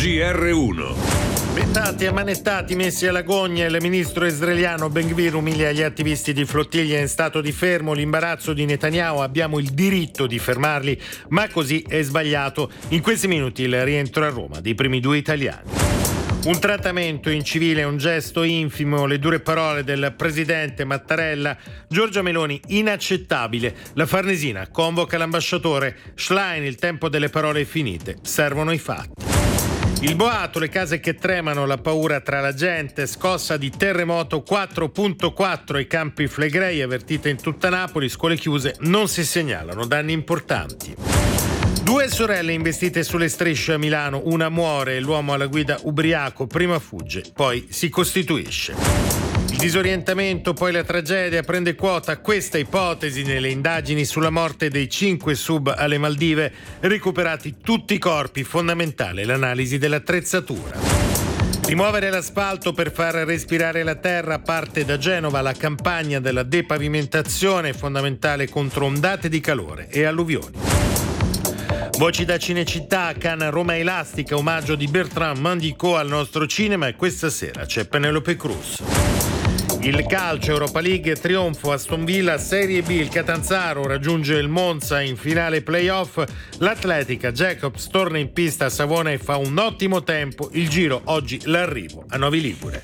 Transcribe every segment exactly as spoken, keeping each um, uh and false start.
G R uno. Ventati, ammanettati, messi alla gogna, il ministro israeliano Ben Gvir umilia gli attivisti di flottiglia in stato di fermo. L'imbarazzo di Netanyahu: abbiamo il diritto di fermarli, ma così è sbagliato. In questi minuti il rientro a Roma dei primi due italiani. Un trattamento incivile, un gesto infimo, le dure parole del presidente Mattarella. Giorgia Meloni: inaccettabile. La Farnesina convoca l'ambasciatore. Schlein: il tempo delle parole è finite, servono i fatti. Il boato, le case che tremano, la paura tra la gente, scossa di terremoto quattro virgola quattro ai Campi Flegrei, avvertita in tutta Napoli, scuole chiuse, non si segnalano danni importanti. Due sorelle investite sulle strisce a Milano, una muore, l'uomo alla guida ubriaco, prima fugge, poi si costituisce. Il disorientamento, poi la tragedia, prende quota questa ipotesi nelle indagini sulla morte dei cinque sub alle Maldive, recuperati tutti i corpi, fondamentale l'analisi dell'attrezzatura. Rimuovere l'asfalto per far respirare la terra, parte da Genova la campagna della depavimentazione, fondamentale contro ondate di calore e alluvioni. Voci da Cinecittà, Cannes Roma Elastica, omaggio di Bertrand Mandico al nostro cinema, e questa sera c'è Penelope Cruz. Il calcio, Europa League, trionfo Aston Villa, Serie B, il Catanzaro raggiunge il Monza in finale playoff, l'Atletica Jacobs torna in pista a Savona e fa un ottimo tempo, il Giro oggi l'arrivo a Novi Ligure.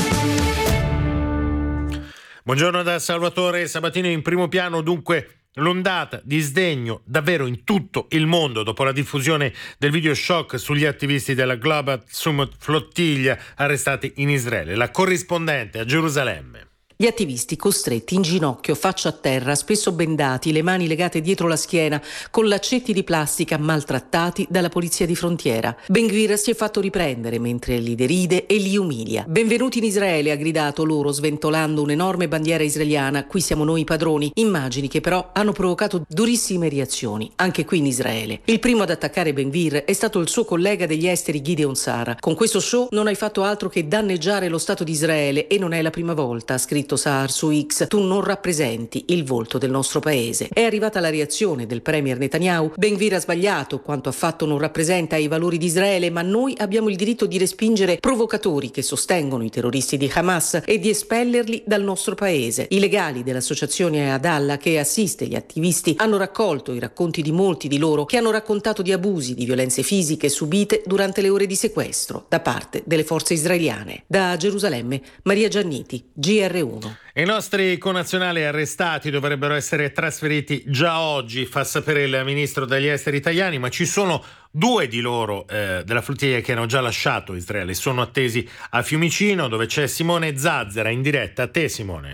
Buongiorno da Salvatore Sabatino. In primo piano dunque l'ondata di sdegno davvero in tutto il mondo dopo la diffusione del video shock sugli attivisti della Global Summit Flottiglia arrestati in Israele. La corrispondente a Gerusalemme. Gli attivisti costretti in ginocchio, faccia a terra, spesso bendati, le mani legate dietro la schiena, con laccetti di plastica, maltrattati dalla polizia di frontiera. Ben Gvir si è fatto riprendere mentre li deride e li umilia. Benvenuti in Israele, ha gridato loro, sventolando un'enorme bandiera israeliana. Qui siamo noi padroni. Immagini che però hanno provocato durissime reazioni, anche qui in Israele. Il primo ad attaccare Ben Gvir è stato il suo collega degli esteri Gideon Sara. Con questo show non hai fatto altro che danneggiare lo Stato di Israele e non è la prima volta, ha scritto Saar su X. Tu non rappresenti il volto del nostro paese. È arrivata la reazione del premier Netanyahu. Ben Gvir ha sbagliato, quanto ha fatto non rappresenta i valori di Israele, ma noi abbiamo il diritto di respingere provocatori che sostengono i terroristi di Hamas e di espellerli dal nostro paese. I legali dell'associazione Adalla, che assiste gli attivisti, hanno raccolto i racconti di molti di loro che hanno raccontato di abusi, di violenze fisiche subite durante le ore di sequestro da parte delle forze israeliane. Da Gerusalemme, Maria Gianniti, G R uno. I nostri connazionali arrestati dovrebbero essere trasferiti già oggi, fa sapere il ministro degli esteri italiani, ma ci sono due di loro eh, della flottiglia che hanno già lasciato Israele. Sono attesi a Fiumicino, dove c'è Simone Zazzera in diretta. A te, Simone.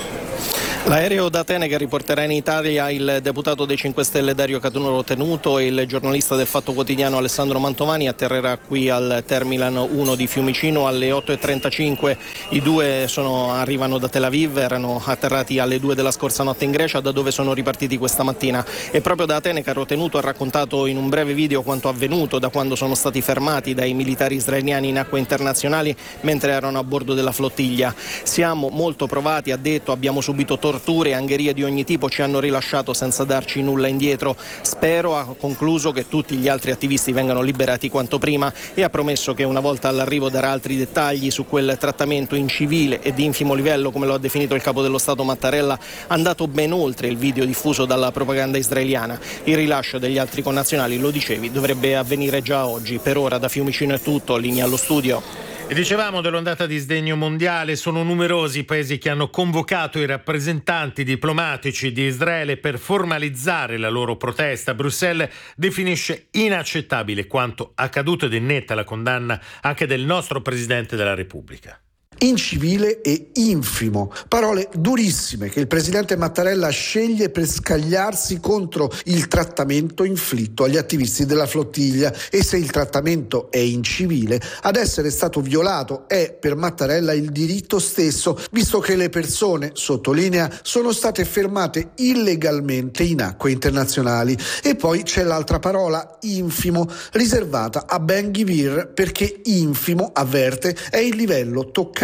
L'aereo da Atene che riporterà in Italia il deputato dei cinque Stelle Dario Catunoro Tenuto e il giornalista del Fatto Quotidiano Alessandro Mantovani atterrerà qui al Terminal uno di Fiumicino alle otto e trentacinque. I due sono, arrivano da Tel Aviv, erano atterrati alle due della scorsa notte in Grecia, da dove sono ripartiti questa mattina. E proprio da Atene Caro Tenuto ha raccontato in un breve video quanto avvenuto da quando sono stati fermati dai militari israeliani in acque internazionali mentre erano a bordo della flottiglia. Siamo molto provati, ha detto, abbiamo subito torture e angherie di ogni tipo, ci hanno rilasciato senza darci nulla indietro. Spero, ha concluso, che tutti gli altri attivisti vengano liberati quanto prima e ha promesso che una volta all'arrivo darà altri dettagli su quel trattamento incivile e di infimo livello, come lo ha definito il capo dello Stato Mattarella, andato ben oltre il video diffuso dalla propaganda israeliana. Il rilascio degli altri connazionali, lo dicevi, dovrebbe avvenire già oggi. Per ora da Fiumicino è tutto, linea allo studio. E dicevamo dell'ondata di sdegno mondiale, sono numerosi i paesi che hanno convocato i rappresentanti diplomatici di Israele per formalizzare la loro protesta. Bruxelles definisce inaccettabile quanto accaduto ed è netta la condanna anche del nostro Presidente della Repubblica. Incivile e infimo, parole durissime che il presidente Mattarella sceglie per scagliarsi contro il trattamento inflitto agli attivisti della flottiglia. E se il trattamento è incivile, ad essere stato violato è per Mattarella il diritto stesso, visto che le persone, sottolinea, sono state fermate illegalmente in acque internazionali. E poi c'è l'altra parola, infimo, riservata a Ben Gvir, perché infimo, avverte, è il livello toccato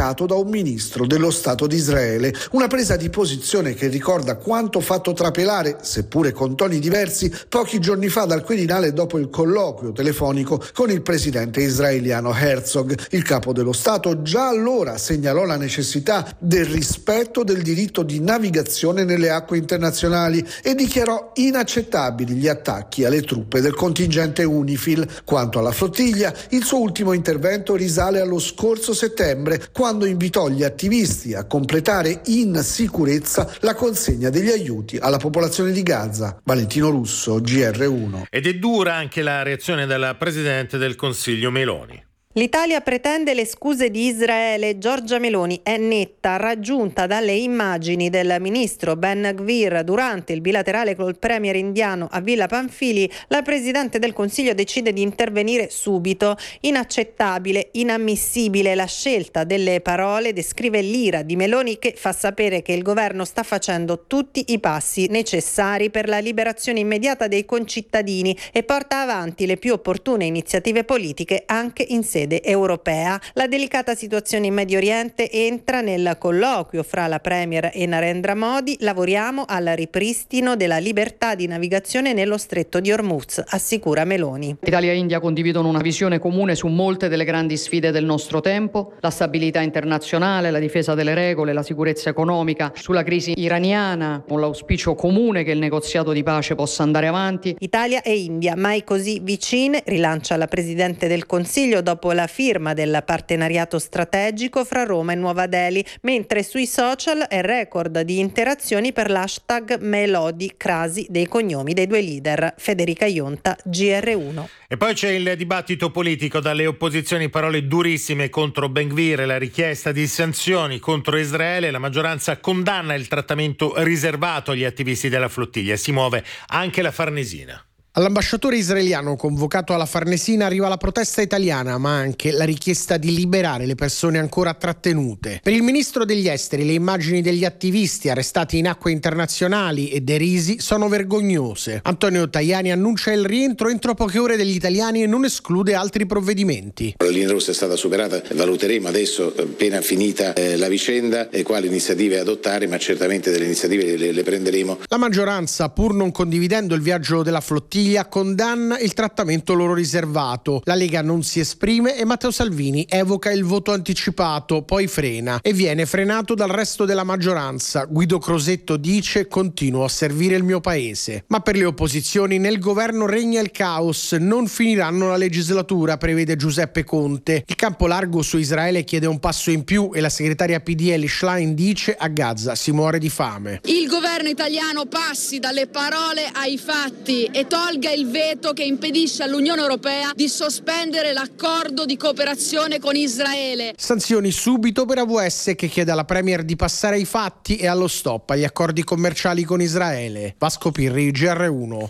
indicato da un ministro dello Stato di Israele. Una presa di posizione che ricorda quanto fatto trapelare, seppure con toni diversi, pochi giorni fa dal Quirinale dopo il colloquio telefonico con il presidente israeliano Herzog. Il capo dello Stato già allora segnalò la necessità del rispetto del diritto di navigazione nelle acque internazionali e dichiarò inaccettabili gli attacchi alle truppe del contingente UNIFIL. Quanto alla flottiglia, il suo ultimo intervento risale allo scorso settembre, quando invitò gli attivisti a completare in sicurezza la consegna degli aiuti alla popolazione di Gaza. Valentino Russo, G R uno. Ed è dura anche la reazione della Presidente del Consiglio Meloni. L'Italia pretende le scuse di Israele. Giorgia Meloni è netta, raggiunta dalle immagini del ministro Ben Gvir durante il bilaterale col premier indiano a Villa Pamphili. La Presidente del Consiglio decide di intervenire subito. Inaccettabile, inammissibile la scelta delle parole, descrive l'ira di Meloni, che fa sapere che il governo sta facendo tutti i passi necessari per la liberazione immediata dei concittadini e porta avanti le più opportune iniziative politiche anche in sede europea. La delicata situazione in Medio Oriente entra nel colloquio fra la Premier e Narendra Modi. Lavoriamo al ripristino della libertà di navigazione nello stretto di Hormuz, assicura Meloni. Italia e India condividono una visione comune su molte delle grandi sfide del nostro tempo: la stabilità internazionale, la difesa delle regole, la sicurezza economica, sulla crisi iraniana, con l'auspicio comune che il negoziato di pace possa andare avanti. Italia e India mai così vicine, rilancia la Presidente del Consiglio dopo la firma del partenariato strategico fra Roma e Nuova Delhi, mentre sui social è record di interazioni per l'hashtag Melodi Crasi dei cognomi dei due leader. Federica Ionta, G R uno. E poi c'è il dibattito politico, dalle opposizioni parole durissime contro Ben Gvir e la richiesta di sanzioni contro Israele. La maggioranza condanna il trattamento riservato agli attivisti della flottiglia. Si muove anche la Farnesina. All'ambasciatore israeliano convocato alla Farnesina arriva la protesta italiana, ma anche la richiesta di liberare le persone ancora trattenute. Per il ministro degli esteri le immagini degli attivisti arrestati in acque internazionali e derisi sono vergognose. Antonio Tajani annuncia il rientro entro poche ore degli italiani e non esclude altri provvedimenti. La linea rossa è stata superata, valuteremo adesso, appena finita eh, la vicenda, e quali iniziative adottare, ma certamente delle iniziative le, le prenderemo. La maggioranza, pur non condividendo il viaggio della flottiglia, condanna il trattamento loro riservato. La Lega non si esprime e Matteo Salvini evoca il voto anticipato, poi frena e viene frenato dal resto della maggioranza. Guido Crosetto dice: continuo a servire il mio paese. Ma per le opposizioni nel governo regna il caos, non finiranno la legislatura, prevede Giuseppe Conte. Il campo largo su Israele chiede un passo in più e la segretaria P D Elly Schlein dice: a Gaza si muore di fame. Il governo italiano passi dalle parole ai fatti e tolga il veto che impedisce all'Unione Europea di sospendere l'accordo di cooperazione con Israele. Sanzioni subito per A V S, che chiede alla Premier di passare ai fatti e allo stop agli accordi commerciali con Israele. Vasco Pirri, G R uno.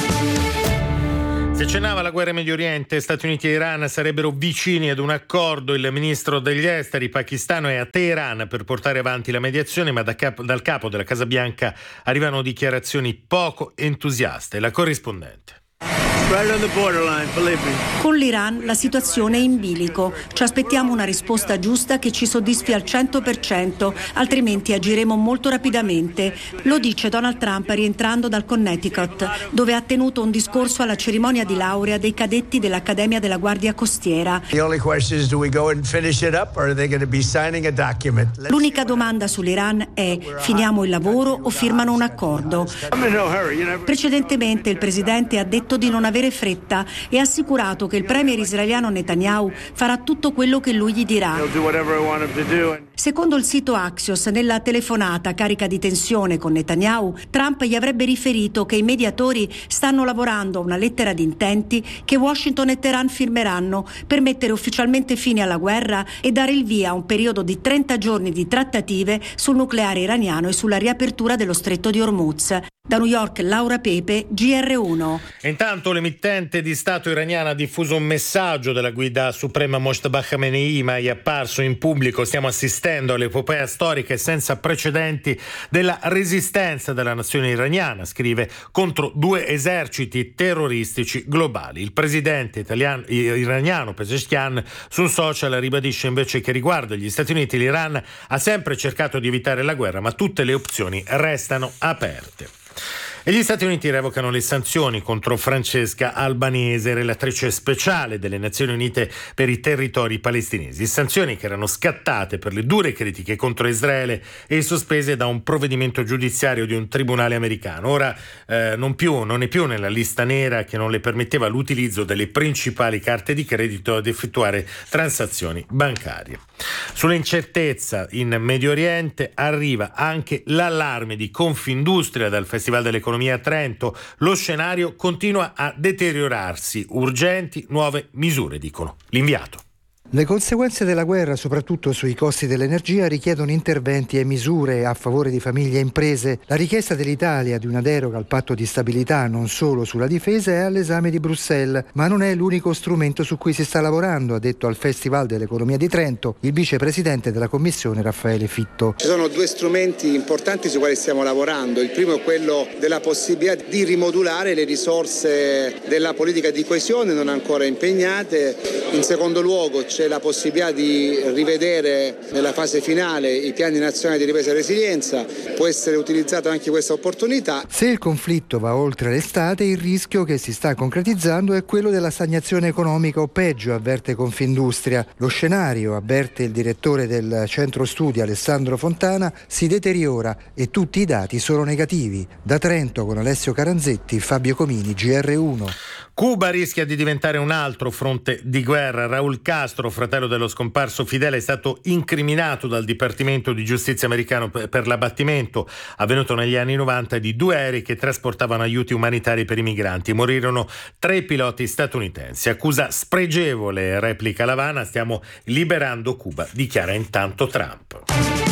Se accennava la guerra in Medio Oriente, Stati Uniti e Iran sarebbero vicini ad un accordo. Il ministro degli esteri pakistano è a Teheran per portare avanti la mediazione, ma da capo, dal capo della Casa Bianca arrivano dichiarazioni poco entusiaste. La corrispondente. Con l'Iran la situazione è in bilico. Ci aspettiamo una risposta giusta che ci soddisfi al cento per cento, altrimenti agiremo molto rapidamente. Lo dice Donald Trump rientrando dal Connecticut, dove ha tenuto un discorso alla cerimonia di laurea dei cadetti dell'Accademia della Guardia Costiera. L'unica domanda sull'Iran è: finiamo il lavoro o firmano un accordo? Precedentemente il presidente ha detto di non avere fretta e ha assicurato che il premier israeliano Netanyahu farà tutto quello che lui gli dirà. Secondo il sito Axios, nella telefonata carica di tensione con Netanyahu, Trump gli avrebbe riferito che i mediatori stanno lavorando a una lettera di intenti che Washington e Teheran firmeranno per mettere ufficialmente fine alla guerra e dare il via a un periodo di trenta giorni di trattative sul nucleare iraniano e sulla riapertura dello stretto di Hormuz. Da New York Laura Pepe, G R uno. Intanto l'emittente di Stato iraniana ha diffuso un messaggio della guida suprema Mojtaba Khamenei, mai apparso in pubblico. Stiamo assistendo all'epopea storica e senza precedenti della resistenza della nazione iraniana, scrive, contro due eserciti terroristici globali. Il presidente italiano, iraniano Pezeshkian su un social ribadisce invece che riguardo agli Stati Uniti l'Iran ha sempre cercato di evitare la guerra, ma tutte le opzioni restano aperte. E gli Stati Uniti revocano le sanzioni contro Francesca Albanese, relatrice speciale delle Nazioni Unite per i territori palestinesi. Sanzioni che erano scattate per le dure critiche contro Israele e sospese da un provvedimento giudiziario di un tribunale americano. Ora eh, non, più, non è più nella lista nera che non le permetteva l'utilizzo delle principali carte di credito ad effettuare transazioni bancarie. Sull'incertezza in Medio Oriente arriva anche l'allarme di Confindustria dal Festival dell'Economia a Trento. Lo scenario continua a deteriorarsi. Urgenti nuove misure, dicono l'inviato. Le conseguenze della guerra, soprattutto sui costi dell'energia, richiedono interventi e misure a favore di famiglie e imprese. La richiesta dell'Italia di una deroga al patto di stabilità non solo sulla difesa è all'esame di Bruxelles, ma non è l'unico strumento su cui si sta lavorando, ha detto al Festival dell'Economia di Trento il vicepresidente della Commissione Raffaele Fitto. Ci sono due strumenti importanti sui quali stiamo lavorando. Il primo è quello della possibilità di rimodulare le risorse della politica di coesione non ancora impegnate. In secondo luogo c'è la possibilità di rivedere nella fase finale i piani nazionali di ripresa e resilienza, può essere utilizzata anche questa opportunità. Se il conflitto va oltre l'estate, il rischio che si sta concretizzando è quello della stagnazione economica o peggio, avverte Confindustria. Lo scenario, avverte il direttore del centro studi Alessandro Fontana, si deteriora e tutti i dati sono negativi. Da Trento con Alessio Caranzetti, Fabio Comini, G R uno. Cuba rischia di diventare un altro fronte di guerra. Raúl Castro, fratello dello scomparso Fidel, è stato incriminato dal Dipartimento di Giustizia americano per l'abbattimento avvenuto negli anni novanta di due aerei che trasportavano aiuti umanitari per i migranti. Morirono tre piloti statunitensi. Accusa spregevole, replica l'Havana. Stiamo liberando Cuba, dichiara intanto Trump.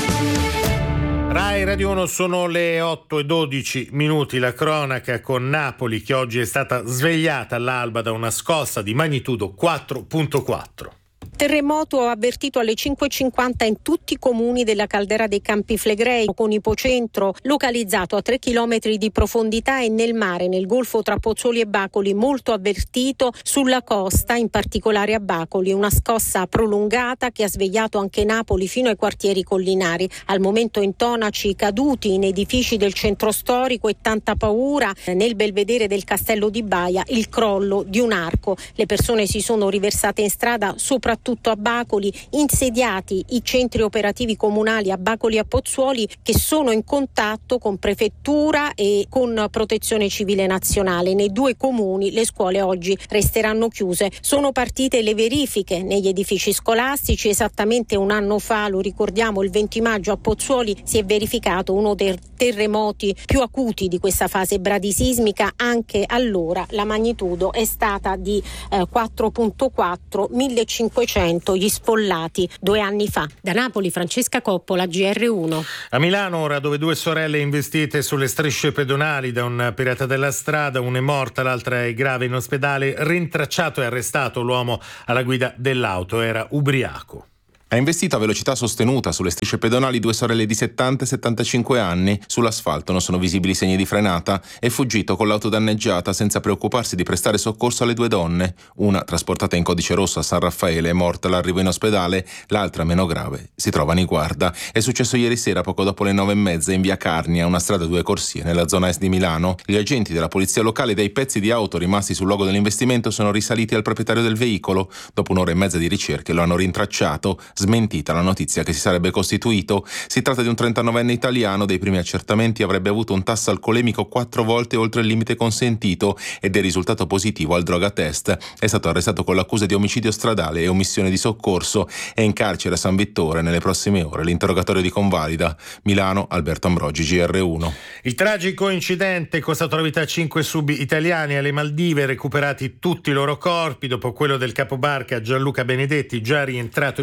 Rai Radio uno, sono le otto e dodici minuti, la cronaca con Napoli che oggi è stata svegliata all'alba da una scossa di magnitudo quattro virgola quattro. Terremoto avvertito alle cinque e cinquanta in tutti i comuni della caldera dei Campi Flegrei, con ipocentro localizzato a tre chilometri di profondità e nel mare, nel golfo tra Pozzuoli e Bacoli, molto avvertito sulla costa, in particolare a Bacoli. Una scossa prolungata che ha svegliato anche Napoli fino ai quartieri collinari. Al momento intonaci caduti in edifici del centro storico e tanta paura nel belvedere del Castello di Baia, il crollo di un arco. Le persone si sono riversate in strada, soprattutto tutto a Bacoli, insediati i centri operativi comunali a Bacoli e a Pozzuoli che sono in contatto con prefettura e con protezione civile nazionale. Nei due comuni le scuole oggi resteranno chiuse. Sono partite le verifiche negli edifici scolastici. Esattamente un anno fa, lo ricordiamo, il venti maggio a Pozzuoli si è verificato uno dei terremoti più acuti di questa fase bradisismica. Anche allora la magnitudo è stata di eh, quattro virgola quattro, millecinquecento gli sfollati due anni fa. Da Napoli, Francesca Coppola, G R uno. A Milano ora, dove due sorelle investite sulle strisce pedonali da un pirata della strada, una è morta, l'altra è grave in ospedale, rintracciato e arrestato l'uomo alla guida dell'auto, era ubriaco. Ha investito a velocità sostenuta sulle strisce pedonali due sorelle di settanta e settantacinque anni. Sull'asfalto non sono visibili segni di frenata. È fuggito con l'auto danneggiata senza preoccuparsi di prestare soccorso alle due donne. Una, trasportata in codice rosso a San Raffaele, è morta all'arrivo in ospedale. L'altra, meno grave, si trova a Niguarda. È successo ieri sera, poco dopo le nove e mezza, in via Carnia, una strada a due corsie nella zona est di Milano. Gli agenti della polizia locale dai pezzi di auto rimasti sul luogo dell'investimento sono risaliti al proprietario del veicolo. Dopo un'ora e mezza di ricerche lo hanno rintracciato. Smentita la notizia che si sarebbe costituito. Si tratta di un trentanovenne italiano. Dei primi accertamenti avrebbe avuto un tasso alcolemico quattro volte oltre il limite consentito ed è risultato positivo al droga test. È stato arrestato con l'accusa di omicidio stradale e omissione di soccorso. È in carcere a San Vittore. Nelle prossime ore l'interrogatorio di convalida. Milano, Alberto Ambrogi, G R uno. Il tragico incidente è costato la vita a cinque subi italiani alle Maldive, recuperati tutti i loro corpi. Dopo quello del capobarca Gianluca Benedetti, già rientrato in Italia,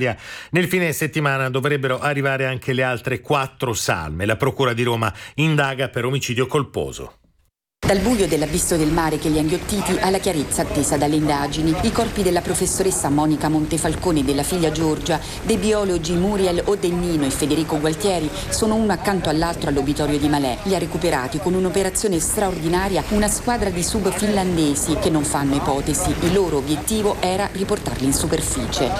Italia. Nel fine settimana dovrebbero arrivare anche le altre quattro salme. La Procura di Roma indaga per omicidio colposo. Dal buio dell'abisso del mare che li ha inghiottiti alla chiarezza attesa dalle indagini, i corpi della professoressa Monica Montefalcone e della figlia Giorgia, dei biologi Muriel Odennino e Federico Gualtieri sono uno accanto all'altro all'obitorio di Malè. Li ha recuperati con un'operazione straordinaria una squadra di sub finlandesi che non fanno ipotesi. Il loro obiettivo era riportarli in superficie.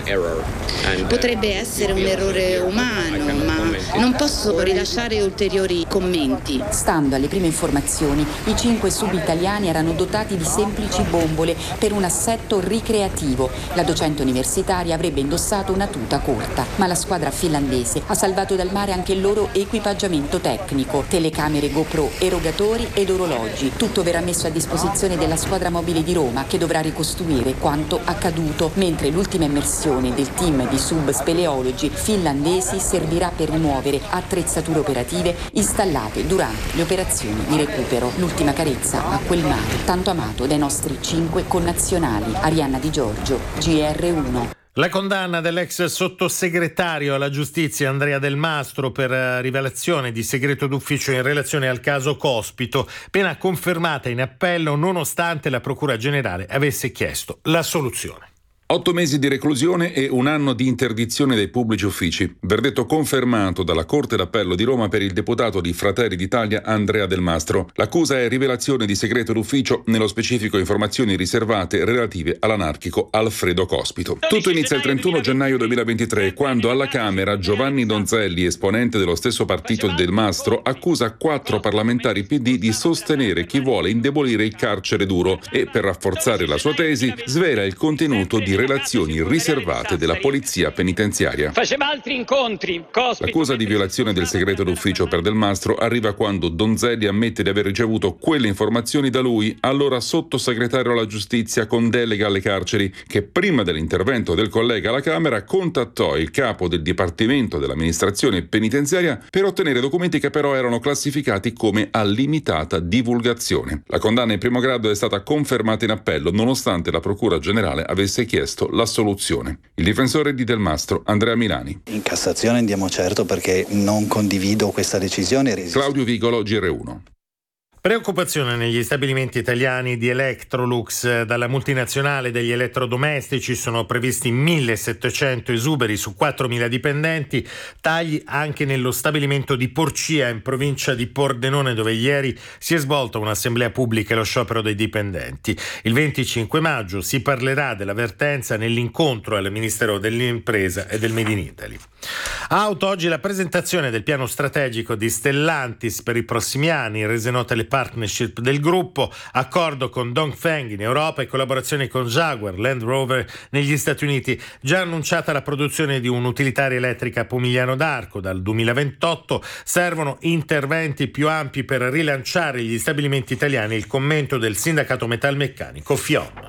Potrebbe essere un errore umano, ma non posso rilasciare ulteriori commenti. Stando alle prime informazioni, i cinque sub italiani erano dotati di semplici bombole per un assetto ricreativo. La docente universitaria avrebbe indossato una tuta corta, ma la squadra finlandese ha salvato dal mare anche il loro equipaggiamento tecnico, telecamere GoPro, erogatori ed orologi. Tutto verrà messo a disposizione della squadra mobile di Roma che dovrà ricostruire quanto accaduto, mentre l'ultima immersione del team di sub speleologi finlandesi servirà per rimuovere attrezzature operative installate durante le operazioni di recupero. L'ultima carezza a quel mare tanto amato dai nostri cinque connazionali. Arianna Di Giorgio, G R uno. La condanna dell'ex sottosegretario alla giustizia Andrea Del Mastro per rivelazione di segreto d'ufficio in relazione al caso Cospito, pena confermata in appello nonostante la Procura Generale avesse chiesto l'assoluzione. Otto mesi di reclusione e un anno di interdizione dai pubblici uffici. Verdetto confermato dalla Corte d'Appello di Roma per il deputato di Fratelli d'Italia Andrea Del Mastro. L'accusa è rivelazione di segreto d'ufficio, nello specifico informazioni riservate relative all'anarchico Alfredo Cospito. Tutto inizia il trentuno gennaio duemilaventitré, quando alla Camera Giovanni Donzelli, esponente dello stesso partito di Del Mastro, accusa quattro parlamentari P D di sostenere chi vuole indebolire il carcere duro e, per rafforzare la sua tesi, svela il contenuto di relazioni riservate della polizia penitenziaria. Faceva altri incontri. Cospito. L'accusa di violazione del segreto d'ufficio per Del Mastro arriva quando Donzelli ammette di aver ricevuto quelle informazioni da lui, allora sottosegretario alla giustizia con delega alle carceri, che prima dell'intervento del collega alla Camera contattò il capo del Dipartimento dell'amministrazione penitenziaria per ottenere documenti che però erano classificati come a limitata divulgazione. La condanna in primo grado è stata confermata in appello nonostante la Procura Generale avesse chiesto l'assoluzione. Il difensore di Del Mastro, Andrea Milani. In Cassazione andiamo certo perché non condivido questa decisione. Claudio Vigolo, G R uno. Preoccupazione negli stabilimenti italiani di Electrolux. Dalla multinazionale degli elettrodomestici sono previsti millesettecento esuberi su quattromila dipendenti, tagli anche nello stabilimento di Porcia in provincia di Pordenone, dove ieri si è svolta un'assemblea pubblica e lo sciopero dei dipendenti. Il venticinque maggio si parlerà dell'avvertenza nell'incontro al Ministero dell'Impresa e del Made in Italy. Auto, oggi la presentazione del piano strategico di Stellantis per i prossimi anni, rese note le partnership del gruppo, accordo con Dongfeng in Europa e collaborazione con Jaguar Land Rover negli Stati Uniti. Già annunciata la produzione di un'utilitaria elettrica a Pomigliano d'Arco dal duemilaventotto, servono interventi più ampi per rilanciare gli stabilimenti italiani. Il commento del sindacato metalmeccanico FIOM.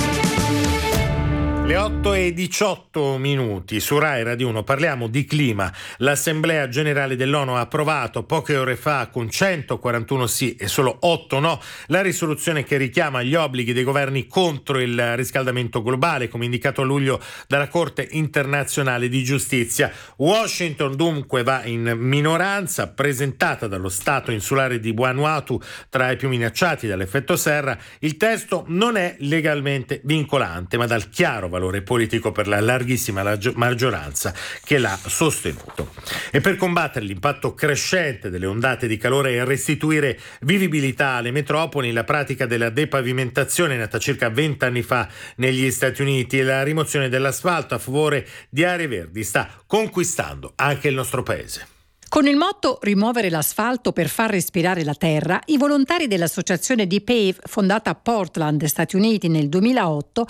Le otto e diciotto minuti su Rai Radio uno, parliamo di clima. L'Assemblea Generale dell'ONU ha approvato poche ore fa con centoquarantuno sì e solo otto no la risoluzione che richiama gli obblighi dei governi contro il riscaldamento globale, come indicato a luglio dalla Corte internazionale di giustizia. Washington dunque va in minoranza, presentata dallo Stato insulare di Vanuatu tra i più minacciati dall'effetto serra. Il testo non è legalmente vincolante, ma dal chiaro valore politico per la larghissima maggioranza che l'ha sostenuto. E per combattere l'impatto crescente delle ondate di calore e restituire vivibilità alle metropoli, la pratica della depavimentazione, nata circa vent'anni fa negli Stati Uniti, e la rimozione dell'asfalto a favore di aree verdi sta conquistando anche il nostro paese. Con il motto rimuovere l'asfalto per far respirare la terra, i volontari dell'associazione D-Pave, fondata a Portland, Stati Uniti nel duemilaotto,